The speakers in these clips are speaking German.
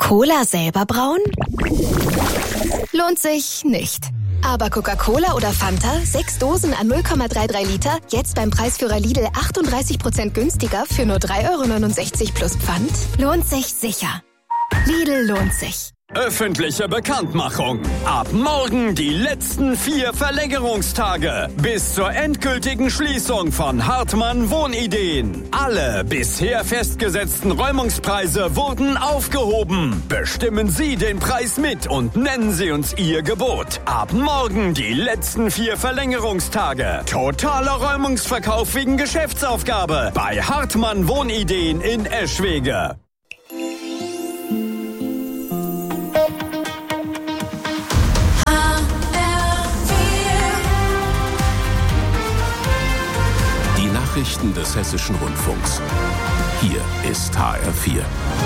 Cola selber brauen? Lohnt sich nicht. Aber Coca-Cola oder Fanta, 6 Dosen an 0,33 Liter, jetzt beim Preisführer Lidl 38% günstiger für nur 3,69 € plus Pfand? Lohnt sich sicher. Lidl lohnt sich. Öffentliche Bekanntmachung. Ab morgen die letzten 4 Verlängerungstage. Bis zur endgültigen Schließung von Hartmann Wohnideen. Alle bisher festgesetzten Räumungspreise wurden aufgehoben. Bestimmen Sie den Preis mit und nennen Sie uns Ihr Gebot. Ab morgen die letzten 4 Verlängerungstage. Totaler Räumungsverkauf wegen Geschäftsaufgabe bei Hartmann Wohnideen in Eschwege. Nachrichten des Hessischen Rundfunks. Hier ist HR4.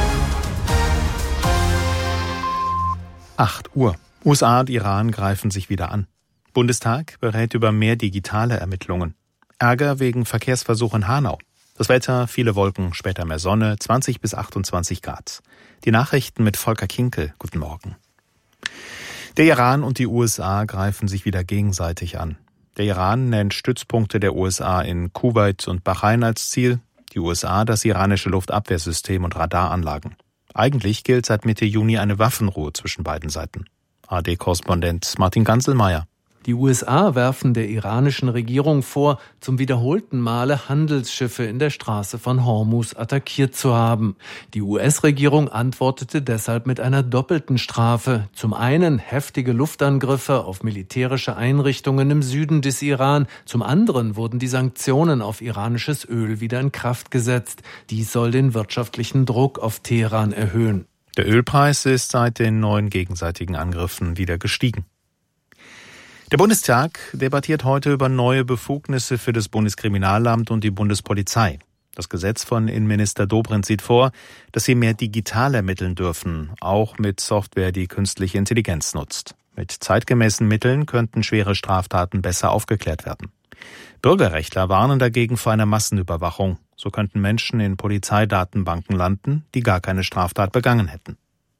8 Uhr. USA und Iran greifen sich wieder an. Bundestag berät über mehr digitale Ermittlungen. Ärger wegen Verkehrsversuch in Hanau. Das Wetter, viele Wolken, später mehr Sonne, 20 bis 28 Grad. Die Nachrichten mit Volker Kinkel. Guten Morgen. Der Iran und die USA greifen sich wieder gegenseitig an. Der Iran nennt Stützpunkte der USA in Kuwait und Bahrain als Ziel, die USA das iranische Luftabwehrsystem und Radaranlagen. Eigentlich gilt seit Mitte Juni eine Waffenruhe zwischen beiden Seiten. ARD-Korrespondent Martin Ganselmeier. Die USA werfen der iranischen Regierung vor, zum wiederholten Male Handelsschiffe in der Straße von Hormuz attackiert zu haben. Die US-Regierung antwortete deshalb mit einer doppelten Strafe. Zum einen heftige Luftangriffe auf militärische Einrichtungen im Süden des Iran. Zum anderen wurden die Sanktionen auf iranisches Öl wieder in Kraft gesetzt. Dies soll den wirtschaftlichen Druck auf Teheran erhöhen. Der Ölpreis ist seit den neuen gegenseitigen Angriffen wieder gestiegen. Der Bundestag debattiert heute über neue Befugnisse für das Bundeskriminalamt und die Bundespolizei. Das Gesetz von Innenminister Dobrindt sieht vor, dass sie mehr digital ermitteln dürfen, auch mit Software, die künstliche Intelligenz nutzt. Mit zeitgemäßen Mitteln könnten schwere Straftaten besser aufgeklärt werden. Bürgerrechtler warnen dagegen vor einer Massenüberwachung. So könnten Menschen in Polizeidatenbanken landen, die gar keine Straftat begangen hätten.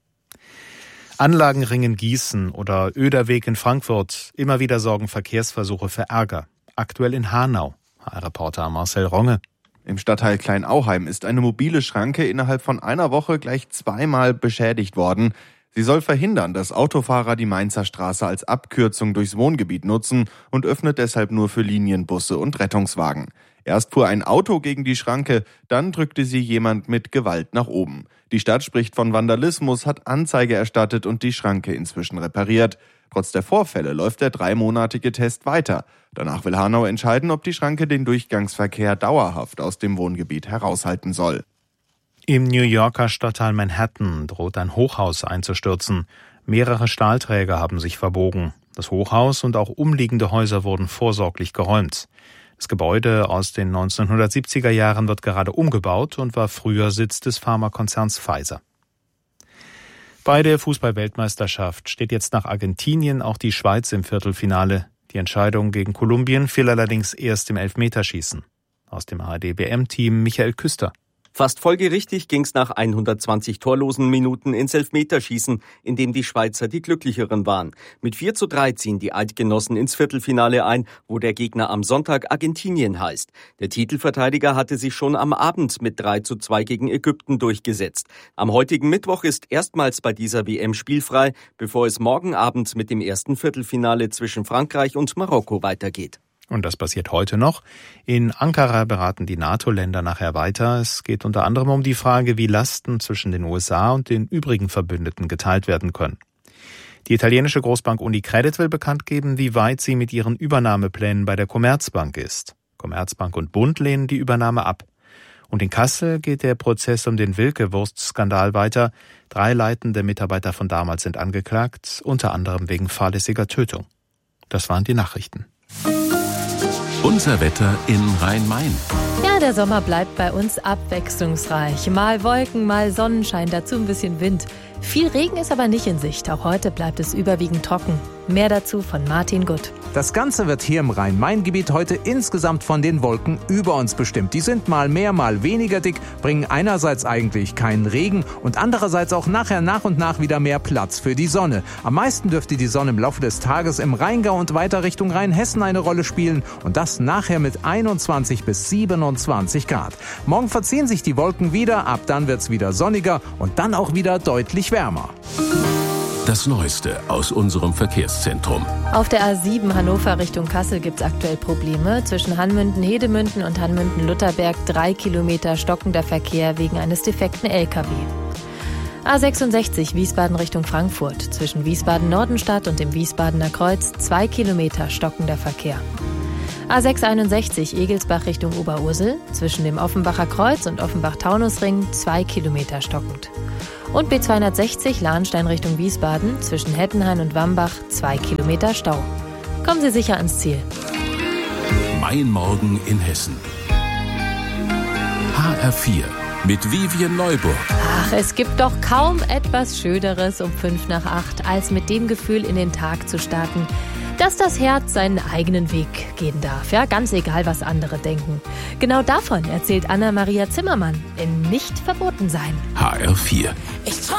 Anlagenring in Gießen oder Oederweg in Frankfurt. Immer wieder sorgen Verkehrsversuche für Ärger. Aktuell in Hanau. HR-Reporter Marcel Ronge. Im Stadtteil Kleinauheim ist eine mobile Schranke innerhalb von einer Woche gleich 2-mal beschädigt worden. Sie soll verhindern, dass Autofahrer die Mainzer Straße als Abkürzung durchs Wohngebiet nutzen und öffnet deshalb nur für Linienbusse und Rettungswagen. Erst fuhr ein Auto gegen die Schranke, dann drückte sie jemand mit Gewalt nach oben. Die Stadt spricht von Vandalismus, hat Anzeige erstattet und die Schranke inzwischen repariert. Trotz der Vorfälle läuft der 3-monatige Test weiter. Danach will Hanau entscheiden, ob die Schranke den Durchgangsverkehr dauerhaft aus dem Wohngebiet heraushalten soll. Im New Yorker Stadtteil Manhattan droht ein Hochhaus einzustürzen. Mehrere Stahlträger haben sich verbogen. Das Hochhaus und auch umliegende Häuser wurden vorsorglich geräumt. Das Gebäude aus den 1970er Jahren wird gerade umgebaut und war früher Sitz des Pharmakonzerns Pfizer. Bei der Fußball-Weltmeisterschaft steht jetzt nach Argentinien auch die Schweiz im Viertelfinale. Die Entscheidung gegen Kolumbien fiel allerdings erst im Elfmeterschießen. Aus dem ARD-WM-Team Michael Küster. Fast folgerichtig ging's nach 120 torlosen Minuten ins Elfmeterschießen, in dem die Schweizer die Glücklicheren waren. Mit 4:3 ziehen die Eidgenossen ins Viertelfinale ein, wo der Gegner am Sonntag Argentinien heißt. Der Titelverteidiger hatte sich schon am Abend mit 3:2 gegen Ägypten durchgesetzt. Am heutigen Mittwoch ist erstmals bei dieser WM spielfrei, bevor es morgen Abend mit dem ersten Viertelfinale zwischen Frankreich und Marokko weitergeht. Und das passiert heute noch. In Ankara beraten die NATO-Länder nachher weiter. Es geht unter anderem um die Frage, wie Lasten zwischen den USA und den übrigen Verbündeten geteilt werden können. Die italienische Großbank Unicredit will bekannt geben, wie weit sie mit ihren Übernahmeplänen bei der Commerzbank ist. Commerzbank und Bund lehnen die Übernahme ab. Und in Kassel geht der Prozess um den Wilke-Wurst-Skandal weiter. 3 leitende Mitarbeiter von damals sind angeklagt, unter anderem wegen fahrlässiger Tötung. Das waren die Nachrichten. Unser Wetter in Rhein-Main. Ja, der Sommer bleibt bei uns abwechslungsreich. Mal Wolken, mal Sonnenschein, dazu ein bisschen Wind. Viel Regen ist aber nicht in Sicht. Auch heute bleibt es überwiegend trocken. Mehr dazu von Martin Gutt. Das Ganze wird hier im Rhein-Main-Gebiet heute insgesamt von den Wolken über uns bestimmt. Die sind mal mehr, mal weniger dick, bringen einerseits eigentlich keinen Regen und andererseits auch nachher nach und nach wieder mehr Platz für die Sonne. Am meisten dürfte die Sonne im Laufe des Tages im Rheingau und weiter Richtung Rheinhessen eine Rolle spielen und das nachher mit 21 bis 27 Grad. Morgen verziehen sich die Wolken wieder, ab dann wird's wieder sonniger und dann auch wieder deutlich wärmer. Das Neueste aus unserem Verkehrszentrum. Auf der A7 Hannover Richtung Kassel gibt es aktuell Probleme. Zwischen Hanmünden-Hedemünden und Hanmünden-Lutherberg 3 Kilometer stockender Verkehr wegen eines defekten LKW. A66 Wiesbaden Richtung Frankfurt. Zwischen Wiesbaden-Nordenstadt und dem Wiesbadener Kreuz 2 Kilometer stockender Verkehr. A661 Egelsbach Richtung Oberursel. Zwischen dem Offenbacher Kreuz und Offenbach-Taunusring 2 Kilometer stockend. Und B260 Lahnstein Richtung Wiesbaden, zwischen Hettenhain und Wambach 2 Kilometer Stau. Kommen Sie sicher ans Ziel. Mein Morgen in Hessen. HR4 mit Vivien Neuburg. Ach, es gibt doch kaum etwas Schöneres um 7:55, als mit dem Gefühl in den Tag zu starten, dass das Herz seinen eigenen Weg gehen darf. Ja, ganz egal, was andere denken. Genau davon erzählt Anna-Maria Zimmermann in Nicht verboten sein. HR4. Ich